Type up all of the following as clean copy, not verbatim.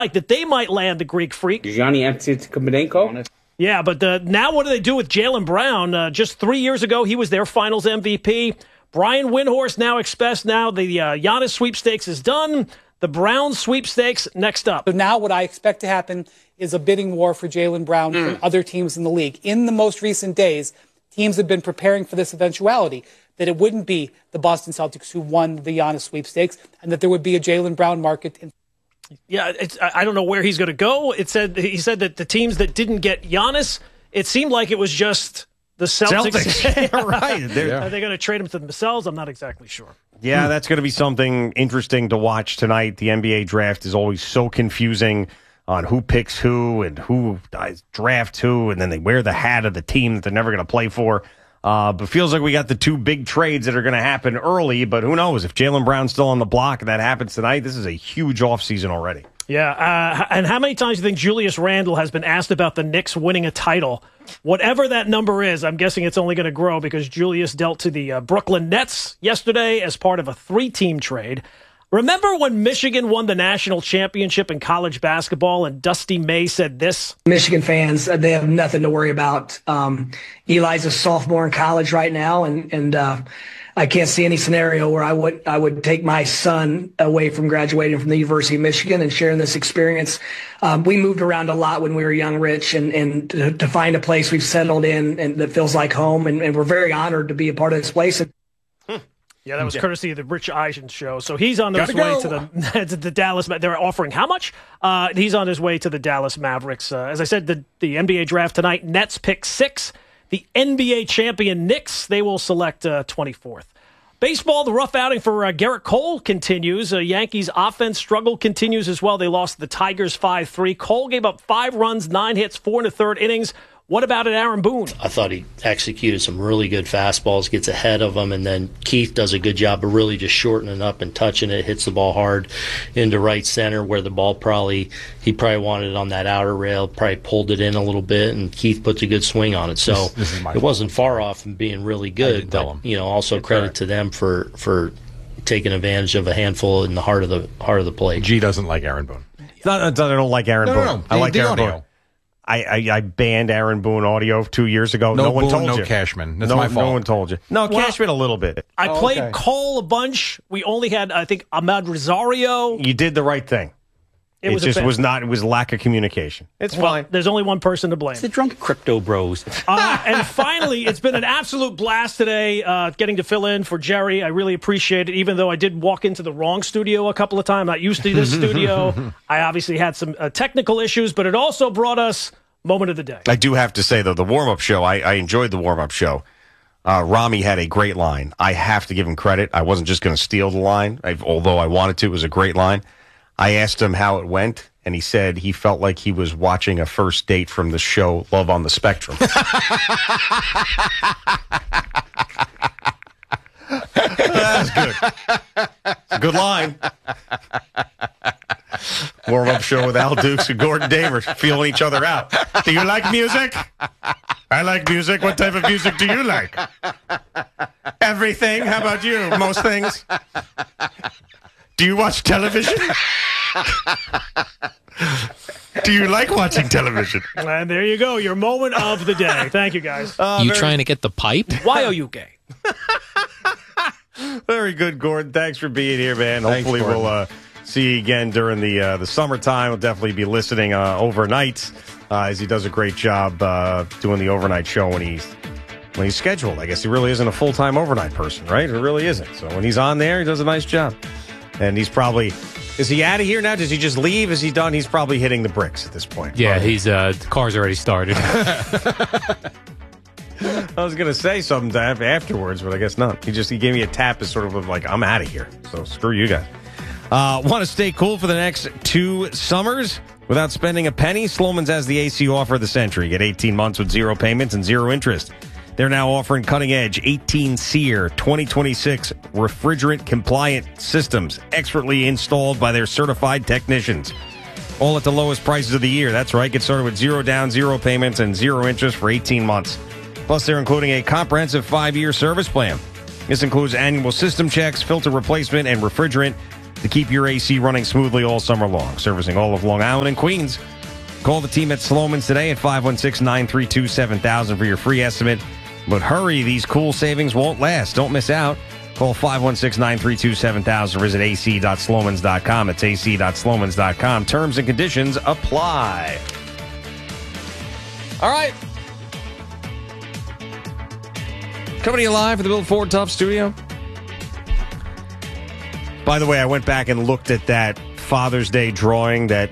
like that they might land the Greek Freak. Gianni Antetokounmpo. Yeah, but now what do they do with Jaylen Brown? Just 3 years ago, he was their finals MVP. Brian Windhorst now expects the Giannis sweepstakes is done. The Brown sweepstakes next up. So now what I expect to happen is a bidding war for Jaylen Brown from other teams in the league. In the most recent days, teams have been preparing for this eventuality, that it wouldn't be the Boston Celtics who won the Giannis sweepstakes, and that there would be a Jaylen Brown market. Yeah, I don't know where he's going to go. He said that the teams that didn't get Giannis, it seemed like it was just the Celtics. Right. Are they going to trade him to themselves? I'm not exactly sure. Yeah, that's going to be something interesting to watch tonight. The NBA draft is always so confusing on who picks who and who drafts who, and then they wear the hat of the team that they're never going to play for. But feels like we got the two big trades that are going to happen early, but who knows? If Jaylen Brown's still on the block and that happens tonight, this is a huge offseason already. Yeah, and how many times do you think Julius Randle has been asked about the Knicks winning a title? Whatever that number is, I'm guessing it's only going to grow because Julius dealt to the Brooklyn Nets yesterday as part of a 3-team trade. Remember when Michigan won the national championship in college basketball and Dusty May said this? Michigan fans, they have nothing to worry about. Eli's a sophomore in college right now, and I can't see any scenario where I would take my son away from graduating from the University of Michigan and sharing this experience. We moved around a lot when we were young, Rich, and to find a place we've settled in and that feels like home, and we're very honored to be a part of this place. Yeah, that was courtesy of the Rich Eisen show. So he's on his way to the Dallas. They're offering how much? He's on his way to the Dallas Mavericks. As I said, the NBA draft tonight, Nets pick 6. The NBA champion Knicks, they will select 24th. Baseball, the rough outing for Garrett Cole continues. Yankees offense struggle continues as well. They lost to the Tigers 5-3. Cole gave up 5 runs, 9 hits, 4 1/3 innings. What about it, Aaron Boone? I thought he executed some really good fastballs, gets ahead of them, and then Keith does a good job of really just shortening up and touching it, hits the ball hard into right center where the ball he probably wanted it on that outer rail, probably pulled it in a little bit, and Keith puts a good swing on it. So it wasn't far off from being really good, but also credit to them for taking advantage of a handful in the heart of the plate. G doesn't like Aaron Boone. I don't like Aaron Boone. No. I like Aaron audio. Boone. I banned Aaron Boone audio 2 years ago. No one Boone, told no you. Cashman. That's my fault. No one told you. No, Cashman a little bit. I played Cole a bunch. We only had, I think, Ahmad Rosario. You did the right thing. It was lack of communication. It's fine. There's only one person to blame. It's the drunk crypto bros. And finally, it's been an absolute blast today getting to fill in for Jerry. I really appreciate it, even though I did walk into the wrong studio a couple of times. I'm not used to this studio. I obviously had some technical issues, but it also brought us Moment of the Day. I do have to say, though, the warm-up show, I enjoyed the warm-up show. Rami had a great line. I have to give him credit. I wasn't just going to steal the line, although I wanted to. It was a great line. I asked him how it went, and he said he felt like he was watching a first date from the show Love on the Spectrum. That's good. It's a good line. Warm-up show with Al Dukes and Gordon Damer feeling each other out. Do you like music? I like music. What type of music do you like? Everything. How about you? Most things. Do you watch television? Do you like watching television? And there you go, your moment of the day. Thank you, guys. Trying to get the pipe? Why are you gay? Very good, Gordon. Thanks for being here, man. Thanks, Hopefully Gordon. we'll see you again during the summertime. We'll definitely be listening overnight as he does a great job doing the overnight show when he's scheduled. I guess he really isn't a full-time overnight person, right? He really isn't. So when he's on there, he does a nice job. And he's probably... Is he out of here now? Does he just leave? Is he done? He's probably hitting the bricks at this point. Yeah, he's the car's already started. I was going to say something afterwards, but I guess not. He gave me a tap as sort of like, I'm out of here. So screw you guys. Want to stay cool for the next 2 summers without spending a penny? Sloman's has the AC offer of the century. Get 18 months with 0 payments and 0 interest. They're now offering cutting-edge 18 SEER 2026 refrigerant-compliant systems expertly installed by their certified technicians. All at the lowest prices of the year. That's right. Get started with 0 down, 0 payments, and 0 interest for 18 months. Plus, they're including a comprehensive 5-year service plan. This includes annual system checks, filter replacement, and refrigerant to keep your AC running smoothly all summer long. Servicing all of Long Island and Queens. Call the team at Sloman's today at 516-932-7000 for your free estimate. But hurry, these cool savings won't last. Don't miss out. Call 516-932-7000 or visit ac.slomans.com. It's ac.slomans.com. Terms and conditions apply. All right. Coming to you live from the Bill Ford Tough Studio. By the way, I went back and looked at that Father's Day drawing that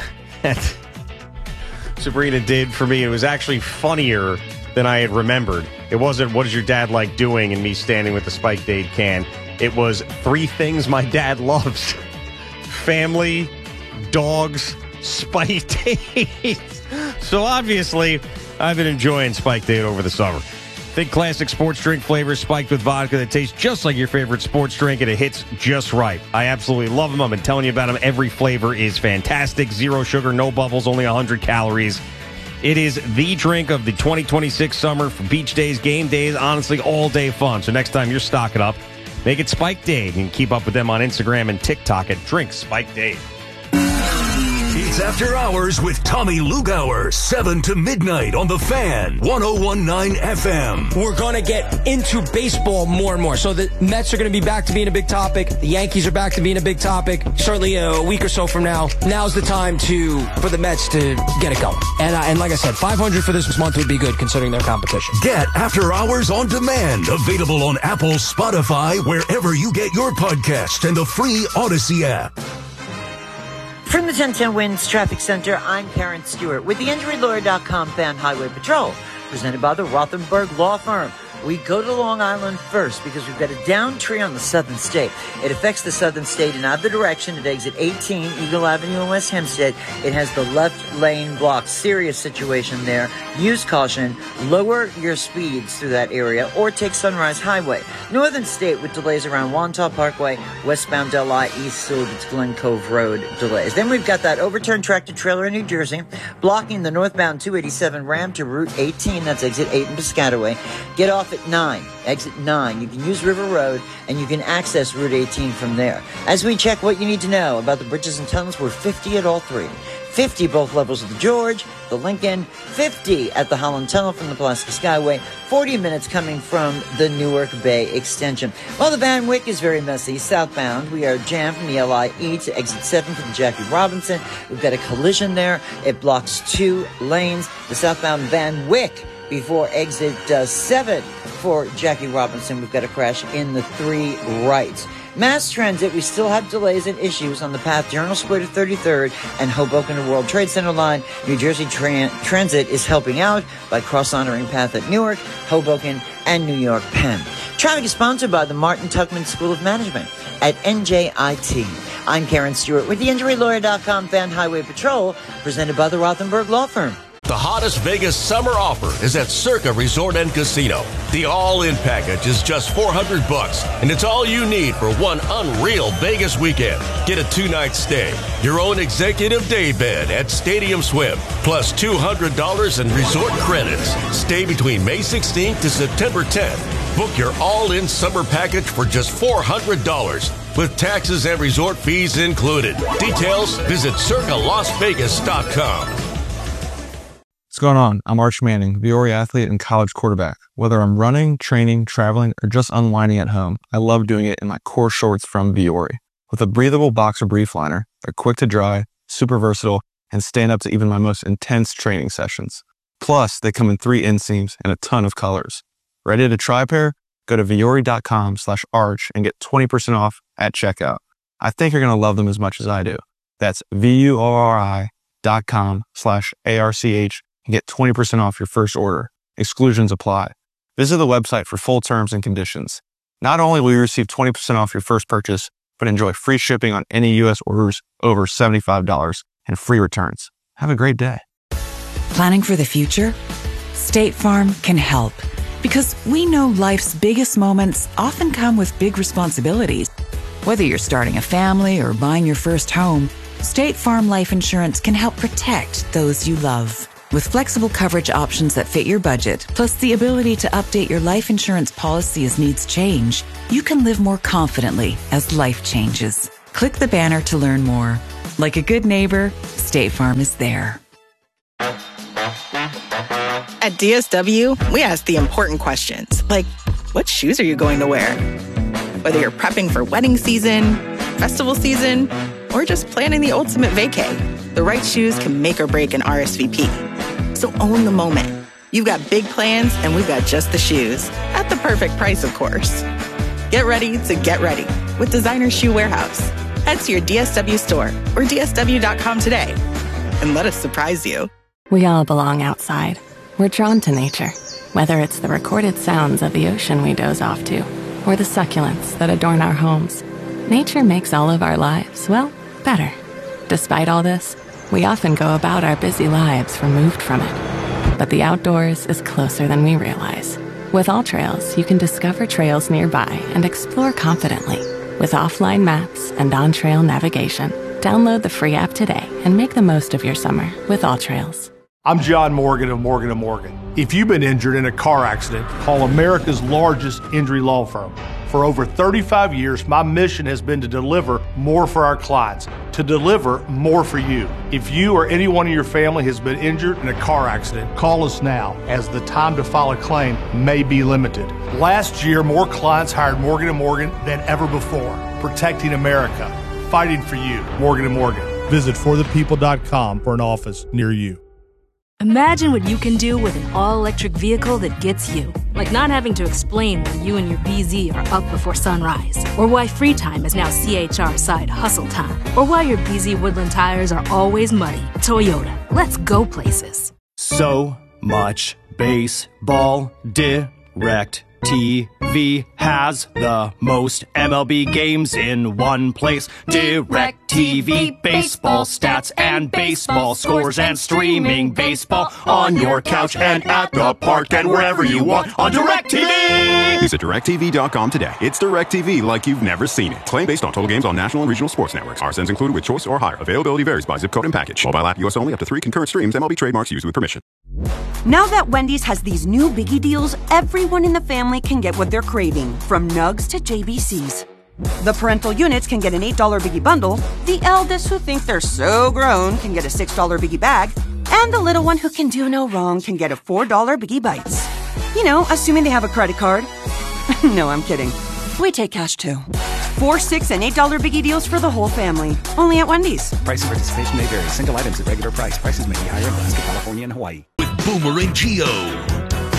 Sabrina did for me. It was actually funnier than I had remembered. It wasn't, what is your dad like doing, and me standing with the Spiked Aid can. It was 3 things my dad loves. Family, dogs, Spiked Aid. So obviously, I've been enjoying Spiked Aid over the summer. Think classic sports drink flavors spiked with vodka that tastes just like your favorite sports drink, and it hits just right. I absolutely love them. I've been telling you about them. Every flavor is fantastic. 0 sugar, no bubbles, only 100 calories. It is the drink of the 2026 summer for beach days, game days, honestly, all-day fun. So next time you're stocking up, make it Spiked Aid. You can keep up with them on Instagram and TikTok at Drink Spiked Aid. It's After Hours with Tommy Lugauer, 7 to midnight on The Fan, 101.9 FM. We're going to get into baseball more and more. So the Mets are going to be back to being a big topic. The Yankees are back to being a big topic. Certainly a week or so from now. Now's the time for the Mets to get it going. And like I said, 500 for this month would be good considering their competition. Get After Hours on demand. Available on Apple, Spotify, wherever you get your podcast, and the free Odyssey app. From the 1010 Winds Traffic Center, I'm Karen Stewart with the InjuryLawyer.com Fan Highway Patrol, presented by the Rothenberg Law Firm. We go to Long Island first because we've got a downed tree on the southern state. It affects the southern state in either direction at exit 18, Eagle Avenue in West Hempstead. It has the left lane blocked. Serious situation there. Use caution. Lower your speeds through that area or take Sunrise Highway. Northern state with delays around Wantagh Parkway, westbound Delhi, east Sewell, it's Glen Cove Road delays. Then we've got that overturned tractor trailer in New Jersey, blocking the northbound 287 ramp to Route 18. That's exit 8 in Piscataway. Get off at 9, exit 9. You can use River Road, and you can access Route 18 from there. As we check what you need to know about the bridges and tunnels, we're 50 at all 3. 50 both levels of the George, the Lincoln, 50 at the Holland Tunnel from the Pulaski Skyway, 40 minutes coming from the Newark Bay extension. While the Van Wyck is very messy, southbound, we are jammed from the LIE to exit 7 for the Jackie Robinson. We've got a collision there. It blocks 2 lanes. The southbound Van Wyck before exit 7 for Jackie Robinson. We've got a crash in the 3 rights. Mass transit, we still have delays and issues on the path Journal Square to 33rd and Hoboken to World Trade Center line. New Jersey Transit is helping out by cross-honoring path at Newark, Hoboken, and New York Penn. Traffic is sponsored by the Martin Tuckman School of Management at NJIT. I'm Karen Stewart with the InjuryLawyer.com Fan Highway Patrol, presented by the Rothenberg Law Firm. The hottest Vegas summer offer is at Circa Resort and Casino. The all-in package is just $400, and it's all you need for one unreal Vegas weekend. Get a 2-night stay, your own executive day bed at Stadium Swim, plus $200 in resort credits. Stay between May 16th to September 10th. Book your all-in summer package for just $400, with taxes and resort fees included. Details, visit circalasvegas.com. What's going on? I'm Arch Manning, Viore athlete and college quarterback. Whether I'm running, training, traveling, or just unwinding at home, I love doing it in my core shorts from Viore. With a breathable boxer brief liner, they're quick to dry, super versatile, and stand up to even my most intense training sessions. Plus, they come in 3 inseams and a ton of colors. Ready to try a pair? Go to viore.com/arch and get 20% off at checkout. I think you're going to love them as much as I do. That's VUORI.com/ARCH and get 20% off your first order. Exclusions apply. Visit the website for full terms and conditions. Not only will you receive 20% off your first purchase, but enjoy free shipping on any U.S. orders over $75 and free returns. Have a great day. Planning for the future? State Farm can help. Because we know life's biggest moments often come with big responsibilities. Whether you're starting a family or buying your first home, State Farm Life Insurance can help protect those you love. With flexible coverage options that fit your budget, plus the ability to update your life insurance policy as needs change, you can live more confidently as life changes. Click the banner to learn more. Like a good neighbor, State Farm is there. At DSW, we ask the important questions, like, what shoes are you going to wear? Whether you're prepping for wedding season, festival season, or just planning the ultimate vacay, the right shoes can make or break an RSVP. So own the moment. You've got big plans, and we've got just the shoes. At the perfect price, of course. Get ready to get ready with Designer Shoe Warehouse. Head to your DSW store or DSW.com today and let us surprise you. We all belong outside. We're drawn to nature, whether it's the recorded sounds of the ocean we doze off to or the succulents that adorn our homes. Nature makes all of our lives, well, better. Despite all this, we often go about our busy lives removed from it. But the outdoors is closer than we realize. With AllTrails, you can discover trails nearby and explore confidently. With offline maps and on-trail navigation, download the free app today and make the most of your summer with AllTrails. I'm John Morgan of Morgan & Morgan. If you've been injured in a car accident, call America's largest injury law firm. For over 35 years, my mission has been to deliver more for our clients, to deliver more for you. If you or anyone in your family has been injured in a car accident, call us now, as the time to file a claim may be limited. Last year, more clients hired Morgan & Morgan than ever before, protecting America, fighting for you. Morgan & Morgan. Visit forthepeople.com for an office near you. Imagine what you can do with an all-electric vehicle that gets you. Like not having to explain why you and your BZ are up before sunrise. Or why free time is now CHR side hustle time. Or why your BZ Woodland tires are always muddy. Toyota, let's go places. So much baseball. Direct TV has the most MLB games in one place. Direct TV, baseball stats and baseball scores and streaming baseball on your couch and at the park and wherever you want on Direct TV. Visit DirecTV.com today. It's Direct TV like you've never seen it. Claim based on total games on national and regional sports networks. RSNs included with choice or higher. Availability varies by zip code and package. Mobile app US only, up to 3 concurrent streams. MLB trademarks used with permission. Now that Wendy's has these new Biggie deals, everyone in the family can get what they're craving, from nugs to JBCs. The parental units can get an $8 Biggie bundle, the eldest who think they're so grown can get a $6 Biggie bag, and the little one who can do no wrong can get a $4 Biggie Bites. You know, assuming they have a credit card. No, I'm kidding. We take cash too. 4, 6, and $8 Biggie deals for the whole family. Only at Wendy's. Price and participation may vary. Single items at regular price. Prices may be higher in Alaska, California, and Hawaii. With Boomer and Gio.